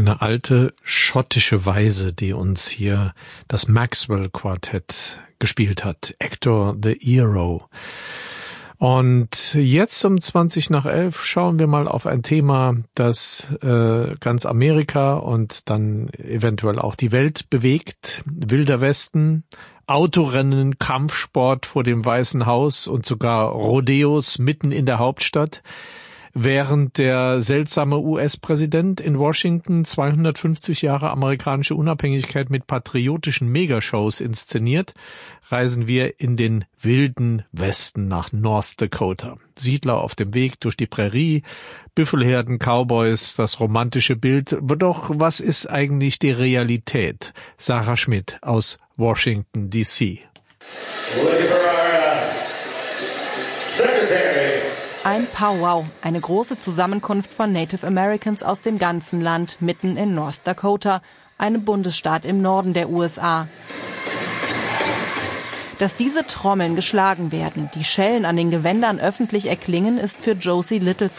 eine alte schottische Weise, die uns hier das Maxwell-Quartett gespielt hat. Hector the Hero. Und jetzt um 11:20 schauen wir mal auf ein Thema, das ganz Amerika und dann eventuell auch die Welt bewegt. Wilder Westen, Autorennen, Kampfsport vor dem Weißen Haus und sogar Rodeos mitten in der Hauptstadt. Während der seltsame US-Präsident in Washington 250 Jahre amerikanische Unabhängigkeit mit patriotischen Megashows inszeniert, reisen wir in den wilden Westen nach North Dakota. Siedler auf dem Weg durch die Prärie, Büffelherden, Cowboys, das romantische Bild. Doch was ist eigentlich die Realität? Sarah Schmidt aus Washington, D.C. Ein Powwow, eine große Zusammenkunft von Native Americans aus dem ganzen Land, mitten in North Dakota, einem Bundesstaat im Norden der USA. Dass diese Trommeln geschlagen werden, die Schellen an den Gewändern öffentlich erklingen, ist für Josie Littles